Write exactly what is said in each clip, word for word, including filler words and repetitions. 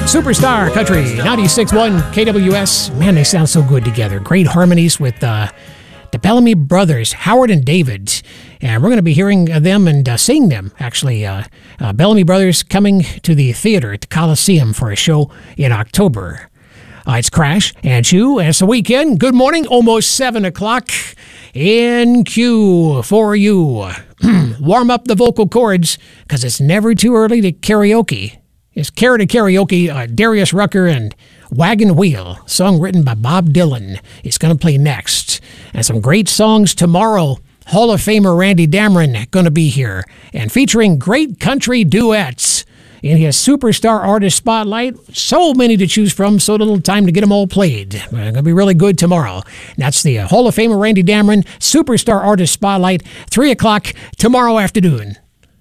Superstar Country, ninety-six point one K W S. Man, they sound so good together. Great harmonies with uh, the Bellamy Brothers, Howard and David. And we're going to be hearing them and uh, seeing them, actually. Uh, uh, Bellamy Brothers coming to the theater at the Coliseum for a show in October. Uh, it's Crash and Chew, and it's the weekend. Good morning, almost seven o'clock. In queue for you. Warm up the vocal cords, because it's never too early to karaoke. It's Care to Karaoke, uh, Darius Rucker and Wagon Wheel, song written by Bob Dylan. It's going to play next. And some great songs tomorrow. Hall of Famer Randy Dameron going to be here. And featuring great country duets in his Superstar Artist Spotlight. So many to choose from, so little time to get them all played. It's going to be really good tomorrow. That's the uh, Hall of Famer Randy Dameron Superstar Artist Spotlight, three o'clock tomorrow afternoon.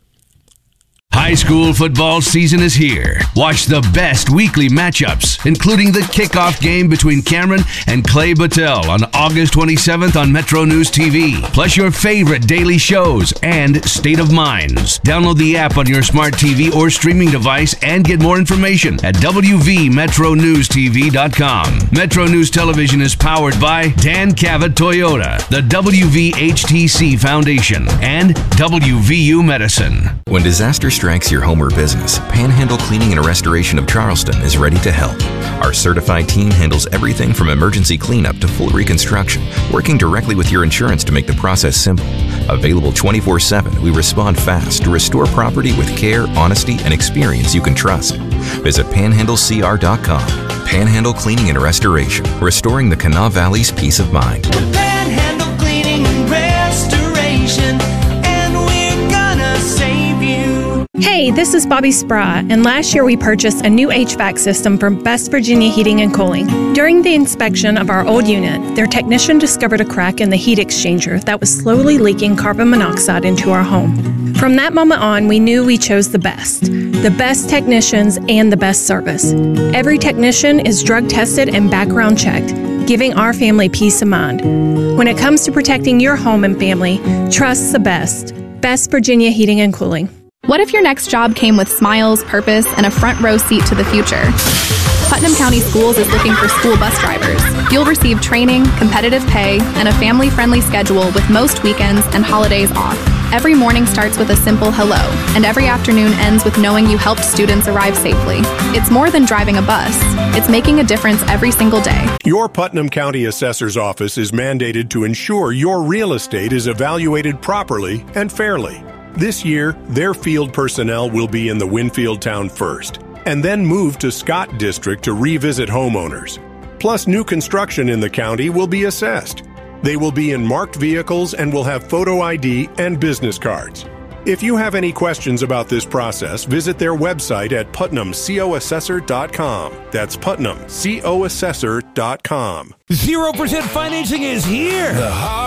High school football season is here. Watch the best weekly matchups, including the kickoff game between Cameron and Clay Battelle on August twenty-seventh on Metro News T V. Plus your favorite daily shows and State of Minds. Download the app on your smart T V or streaming device and get more information at W V metro news T V dot com. Metro News Television is powered by Dan Cavett Toyota, the W V H T C Foundation, and W V U Medicine. When disaster strikes your home or business, Panhandle Cleaning and Restoration of Charleston is ready to help. Our certified team handles everything from emergency cleanup to full reconstruction, working directly with your insurance to make the process simple. Available twenty-four seven, we respond fast to restore property with care, honesty, and experience you can trust. Visit panhandle c r dot com. Panhandle Cleaning and Restoration, restoring the Kanawha Valley's peace of mind. Panhandle Cleaning and Restoration, and we're gonna save you. Hey, this is Bobby Spra, and last year we purchased a new H V A C system from Best Virginia Heating and Cooling. During the inspection of our old unit, their technician discovered a crack in the heat exchanger that was slowly leaking carbon monoxide into our home. From that moment on, we knew we chose the best. The best technicians and the best service. Every technician is drug tested and background checked, giving our family peace of mind. When it comes to protecting your home and family, trust the best. Best Virginia Heating and Cooling. What if your next job came with smiles, purpose, and a front row seat to the future? Putnam County Schools is looking for school bus drivers. You'll receive training, competitive pay, and a family-friendly schedule with most weekends and holidays off. Every morning starts with a simple hello, and every afternoon ends with knowing you helped students arrive safely. It's more than driving a bus. It's making a difference every single day. Your Putnam County Assessor's Office is mandated to ensure your real estate is evaluated properly and fairly. This year, their field personnel will be in the Winfield town first, and then move to Scott District to revisit homeowners. Plus, new construction in the county will be assessed. They will be in marked vehicles and will have photo I D and business cards. If you have any questions about this process, visit their website at putnam co assessor dot com. That's putnam co assessor dot com. zero percent financing is here.